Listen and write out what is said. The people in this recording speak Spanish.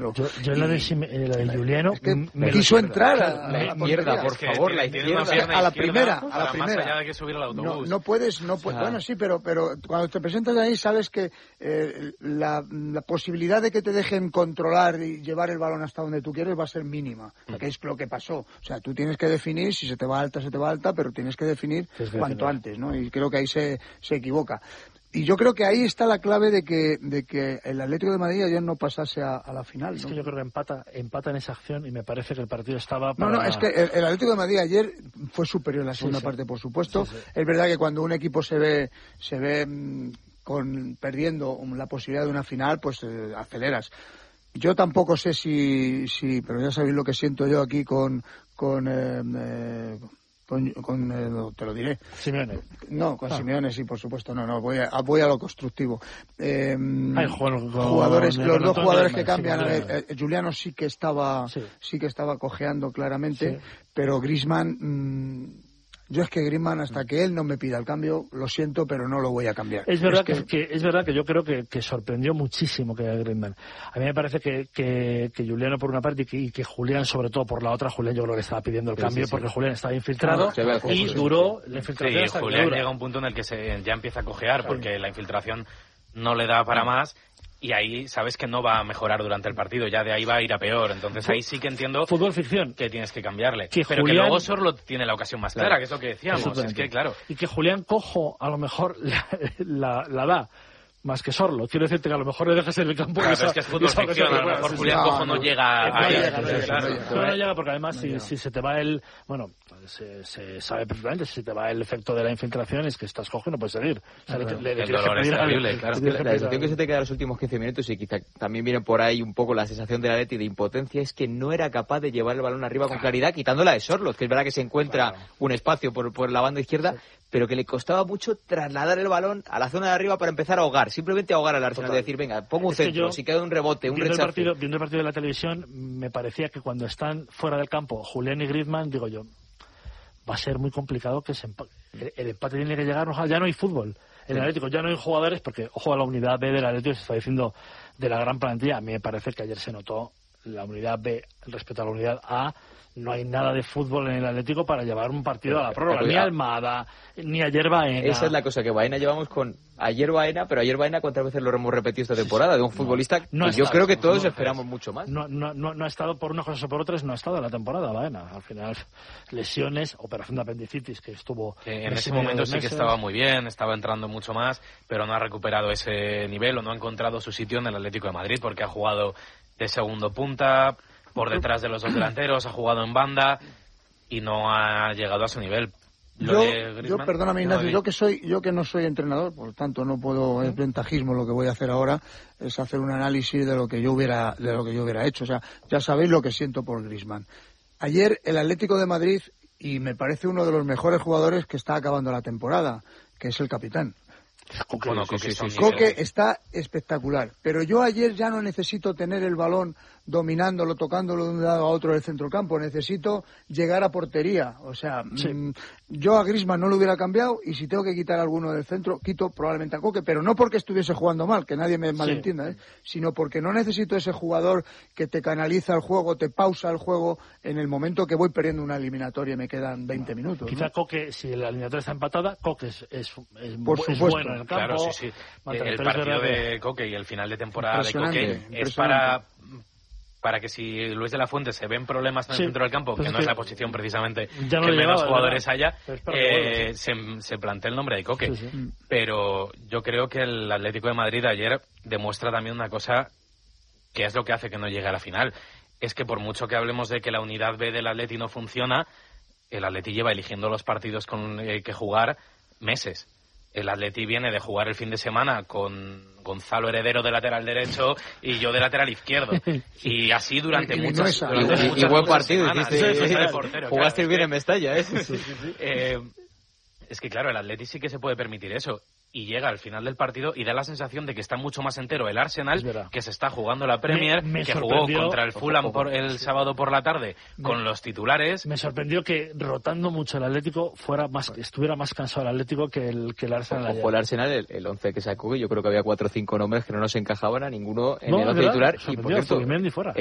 Yo la de Juliano... Es que me quiso entrar a la izquierda, por favor, la izquierda. A la primera. Más allá de que subir al autobús. No puedes, bueno, sí, pero cuando te presentas ahí sabes que la posibilidad de que te dejen controlar y llevar el balón hasta donde tú quieres va a ser mínima, que es lo que pasó. O sea, tú tienes que definir, si se te va alta, pero tienes que definir cuanto antes, ¿no? Y creo que ahí se equivoca. Y yo creo que ahí está la clave de que el Atlético de Madrid ayer no pasase a la final, ¿no? Es que yo creo que empata en esa acción y me parece que el partido estaba para... No, es que el Atlético de Madrid ayer fue superior en la segunda parte, por supuesto. Sí. Es verdad que cuando un equipo se ve perdiendo la posibilidad de una final, pues aceleras. Yo tampoco sé si pero ya sabéis lo que siento yo aquí con te lo diré. Simeone. No, con Simeone sí, por supuesto. No, voy a lo constructivo. Los dos jugadores que cambian. Juliano sí que estaba cojeando claramente, sí. Pero Griezmann... Yo es que Griezmann, hasta que él no me pida el cambio, lo siento, pero no lo voy a cambiar. Es verdad que yo creo que sorprendió muchísimo que Griezmann. A mí me parece que Juliano por una parte y que Julián sobre todo por la otra. Julián yo creo que estaba pidiendo el cambio porque Julián estaba infiltrado y duró la infiltración. Sí, Julián llega a un punto en el que ya empieza a cojear porque la infiltración no le da para más. Y ahí sabes que no va a mejorar durante el partido, ya de ahí va a ir a peor. Entonces ahí sí que entiendo fútbol ficción que tienes que cambiarle. Pero Julián... que luego Sorlo tiene la ocasión más clara, que es lo que decíamos. Es que, claro. Y que Julián Cojo a lo mejor la da más que Sorlo. Quiero decirte que a lo mejor le dejas en el campo. Claro, es que es fútbol ficción. A lo mejor Julián Cojo no llega ahí. No llega porque además si se te va el... Bueno, se sabe perfectamente, si te va el efecto de la infiltración es que estás cojo y no puedes seguir. O sea, el dolor es terrible, claro. La sensación que se te queda en los últimos 15 minutos y quizá también viene por ahí un poco la sensación de la Atleti de impotencia es que no era capaz de llevar el balón arriba con claridad, quitándola de Sorloth, que es verdad que se encuentra un espacio por la banda izquierda, pero que le costaba mucho trasladar el balón a la zona de arriba para empezar a ahogar, simplemente ahogar al Arsenal, de decir, venga, pongo un centro, si queda un rebote, un rechazo. Viendo el partido de la televisión, me parecía que cuando están fuera del campo Julián y Griezmann, digo yo, va a ser muy complicado que el empate tiene que llegar, ya no hay fútbol. En el Atlético ya no hay jugadores, porque, ojo, a la unidad B del Atlético se está diciendo de la gran plantilla. A mí me parece que ayer se notó la unidad B respecto a la unidad A. No hay nada de fútbol en el Atlético para llevar un partido a la prórroga, ni a Almada, ni ayer Baena. Esa es la cosa, que Baena llevamos con ayer Baena, pero ayer Baena cuántas veces lo hemos repetido esta temporada, de un futbolista que yo creo que todos esperamos mucho más. No ha estado por unas cosas o por otras, no ha estado en la temporada Baena. Al final, lesiones, operación de apendicitis que estuvo... en ese momento sí que estaba muy bien, estaba entrando mucho más, pero no ha recuperado ese nivel o no ha encontrado su sitio en el Atlético de Madrid porque ha jugado de segundo punta, por detrás de los dos delanteros, ha jugado en banda y no ha llegado a su nivel. Yo perdóname Ignacio, yo que no soy entrenador, por lo tanto no puedo, es ventajismo lo que voy a hacer ahora, es hacer un análisis de lo que yo hubiera hecho. O sea, ya sabéis lo que siento por Griezmann. Ayer el Atlético de Madrid, y me parece uno de los mejores jugadores que está acabando la temporada, que es el capitán. Coque está espectacular, pero yo ayer ya no necesito tener el balón dominándolo, tocándolo de un lado a otro del centrocampo, necesito llegar a portería. O sea, yo a Griezmann no lo hubiera cambiado, y si tengo que quitar a alguno del centro, quito probablemente a Coque, pero no porque estuviese jugando mal, que nadie me malentienda, sino porque no necesito ese jugador que te canaliza el juego, te pausa el juego en el momento que voy perdiendo una eliminatoria y me quedan 20 minutos. Quizá Coque, si la eliminatoria está empatada, Coque es por supuesto, bueno en el campo. Claro, sí. El partido de Coque y el final de temporada de Coque es para que si Luis de la Fuente se ven problemas en el centro del campo, que no es la posición precisamente que menos jugadores haya, se plantea el nombre de Coque. Pero yo creo que el Atlético de Madrid ayer demuestra también una cosa que es lo que hace que no llegue a la final. Es que por mucho que hablemos de que la unidad B del Atleti no funciona, el Atleti lleva eligiendo los partidos con que jugar meses. El Atleti viene de jugar el fin de semana con Gonzalo Heredero de lateral derecho y yo de lateral izquierdo. Y así durante muchas y buen partido. Jugaste bien en Mestalla, Es que claro, el Atleti sí que se puede permitir eso. y llega al final del partido y da la sensación de que está mucho más entero el Arsenal, que se está jugando la Premier, que jugó contra el Fulham el sábado por la tarde con los titulares. Me sorprendió que rotando mucho el Atlético estuviera más cansado el Atlético que el Arsenal. Ojo, el Arsenal, el 11 que sacó, yo creo que había 4 o 5 nombres que no nos encajaban a ninguno en el 11 titular. Y por cierto, Zubimendi fuera.